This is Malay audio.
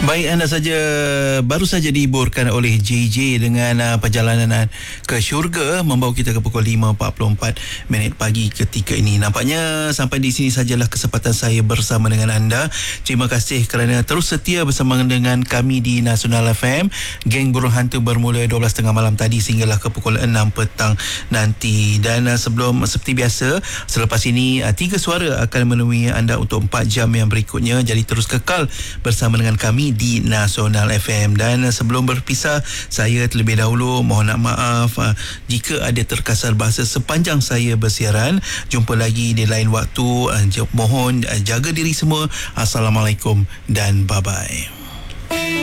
Baik, anda baru saja dihiburkan oleh JJ dengan perjalanan ke syurga membawa kita ke pukul 5.44 pagi ketika ini. Nampaknya sampai di sini sajalah kesempatan saya bersama dengan anda. Terima kasih kerana terus setia bersama dengan kami di Nasional FM. Geng Burung Hantu bermula 12.30 malam tadi sehinggalah ke pukul 6 petang nanti. Dan sebelum seperti biasa, selepas ini 3 suara akan menemui anda untuk 4 jam yang berikutnya. Jadi terus kekal bersama dengan kami di Nasional FM. Dan sebelum berpisah, saya terlebih dahulu mohon maaf jika ada terkasar bahasa sepanjang saya bersiaran. Jumpa lagi di lain waktu. Mohon jaga diri semua. Assalamualaikum dan bye-bye.